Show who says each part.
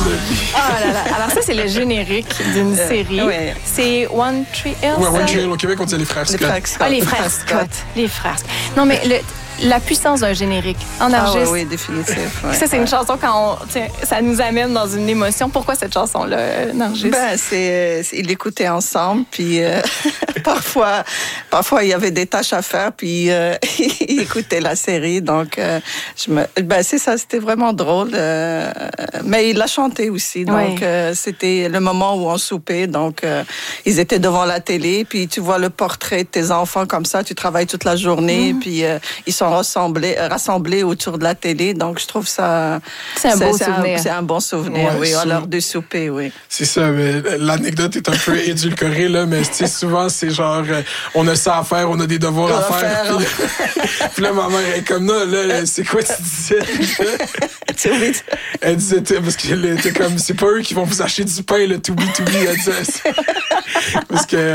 Speaker 1: de vie.
Speaker 2: Oh là là. Alors ça, c'est le générique d'une série.
Speaker 3: Ouais.
Speaker 2: C'est One Tree Hill.
Speaker 1: Ouais,
Speaker 2: ça?
Speaker 1: One Tree Hill, au Québec, on dit les frères Scott.
Speaker 2: Ah, les frères Scott. Les frères Scott. Non, mais la puissance d'un générique en argiste.
Speaker 3: Oui, définitif. Ouais.
Speaker 2: Ça, c'est une chanson quand ça nous amène dans une émotion. Pourquoi cette chanson-là, Nargis?
Speaker 3: Ils l'écoutaient ensemble, puis parfois, il y avait des tâches à faire, puis ils écoutaient la série. Donc, c'est ça, c'était vraiment drôle. Mais il l'a chanté aussi. Donc, c'était le moment où on soupait. Donc, ils étaient devant la télé, puis tu vois le portrait de tes enfants comme ça. Tu travailles toute la journée, puis ils sont rassemblés autour de la télé. Donc, je trouve ça...
Speaker 2: C'est un beau souvenir.
Speaker 3: C'est un bon souvenir, oui, à l'heure du souper, oui.
Speaker 1: C'est ça, mais l'anecdote est un peu édulcorée, là, mais souvent, c'est genre, on a ça à faire, on a des devoirs à faire. Puis là, ma mère est comme, non, là, c'est quoi tu disais? Elle disait, parce que t'es comme, c'est pas eux qui vont vous acheter du pain, le to be, elle disait. Parce que